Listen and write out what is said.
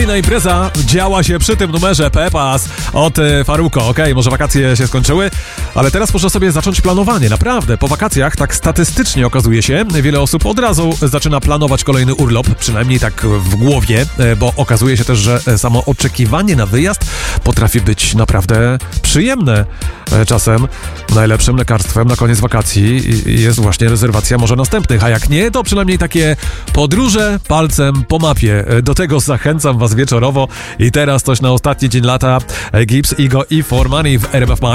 Kolejna impreza działa się przy tym numerze Pepas od Farruko. Okej, może wakacje się skończyły, ale teraz można sobie zacząć planowanie. Naprawdę, po wakacjach tak statystycznie okazuje się, wiele osób od razu zaczyna planować kolejny urlop, przynajmniej tak w głowie, bo okazuje się też, że samo oczekiwanie na wyjazd potrafi być naprawdę przyjemne. Czasem najlepszym lekarstwem na koniec wakacji jest właśnie rezerwacja może następnych, a jak nie, to przynajmniej takie podróże palcem po mapie. Do tego zachęcam was wieczorowo i teraz coś na ostatni dzień lata. Gibbs, Igo i For Money w RMF Max.